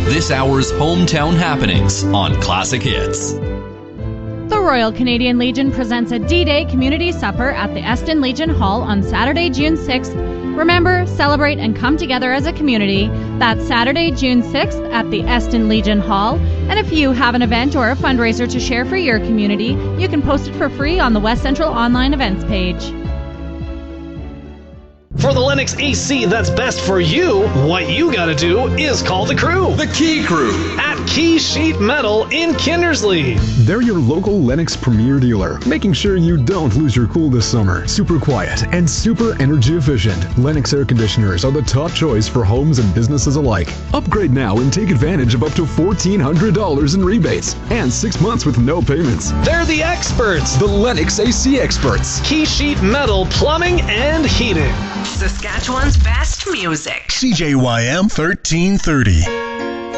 this hour's hometown happenings on Classic Hits. The Royal Canadian Legion presents a D-Day community supper at the Eston Legion Hall on Saturday, June 6th. Remember, celebrate, and come together as a community. That's Saturday, June 6th at the Eston Legion Hall. And if you have an event or a fundraiser to share for your community, you can post it for free on the West Central online events page. For the Lennox AC that's best for you, what you gotta do is call the crew. The Key Crew At Key Sheet Metal in Kindersley. They're your local Lennox Premier dealer, making sure you don't lose your cool this summer. Super quiet and super energy efficient. Lennox air conditioners are the top choice for homes and businesses alike. Upgrade now and take advantage of up to $1,400 in rebates and 6 months with no payments. They're the experts. The Lennox AC experts. Key Sheet Metal Plumbing and Heating. Saskatchewan's best music. CJYM 1330.